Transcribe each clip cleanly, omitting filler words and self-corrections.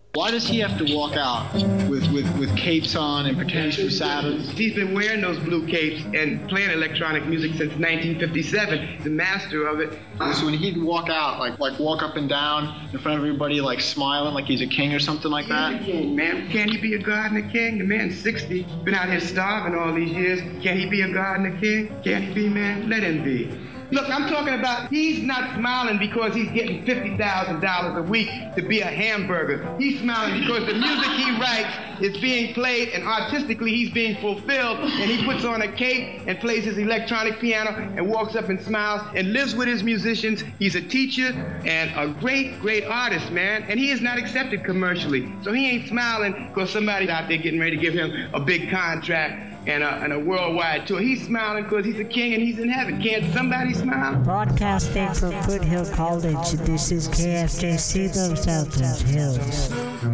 Why does he have to walk out with capes on and pretend he's from Saturn? He's been wearing those blue capes and playing electronic music since 1957. The master of it. So when he'd walk out, like walk up and down in front of everybody, like smiling like he's a king or something like that? He's a king, man. Can't he be a god and a king? The man's 60, been out here starving all these years. Can't he be a god and a king? Can't he be, man? Let him be. Look, I'm talking about he's not smiling because he's getting $50,000 a week to be a hamburger. He's smiling because the music he writes is being played and artistically he's being fulfilled, and he puts on a cape and plays his electronic piano and walks up and smiles and lives with his musicians. He's a teacher and a great, great artist, man, and he is not accepted commercially. So he ain't smiling because somebody's out there getting ready to give him a big contract and a worldwide tour. He's smiling because he's a king and he's in heaven. Can't somebody smile? Broadcasting from Foothill College, this is KFJC, those out those hills.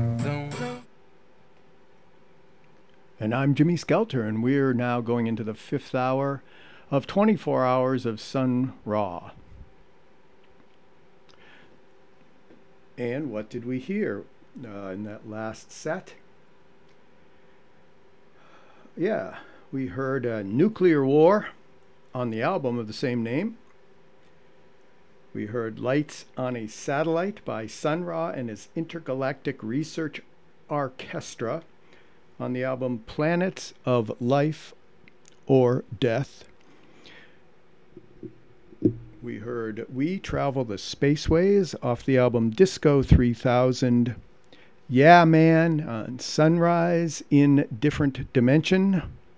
And I'm Jimmy Skelter, and we're now going into the fifth hour of 24 hours of Sun Ra. And what did we hear in that last set? Yeah, we heard Nuclear War on the album of the same name. We heard Lights on a Satellite by Sun Ra and his Intergalactic Research Orchestra on the album Planets of Life or Death. We heard We Travel the Spaceways off the album Disco 3000. Yeah Man on Sunrise in Different Dimension.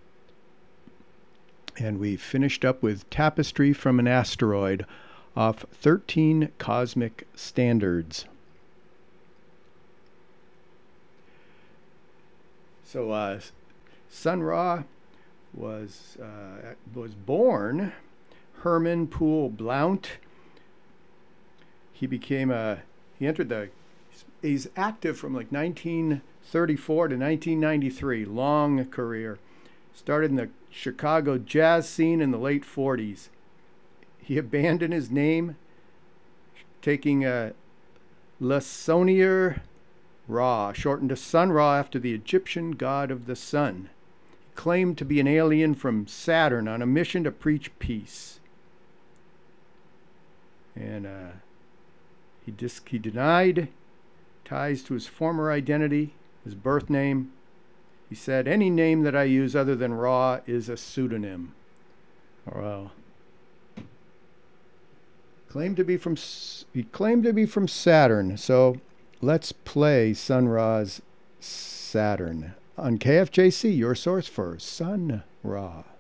And we finished up with Tapestry from an Asteroid off 13 Cosmic Standards. So Sun Ra was born Herman Poole Blount. He's active from like 1934 to 1993, long career. Started in the Chicago jazz scene in the late 40s. He abandoned his name, taking Lasonier Ra, shortened to Sun Ra after the Egyptian god of the sun. He claimed to be an alien from Saturn on a mission to preach peace. And he denied ties to his former identity, his birth name. He said, any name that I use other than Ra is a pseudonym. Well, he claimed to be from Saturn, so let's play Sun Ra's Saturn on KFJC, your source for Sun Ra.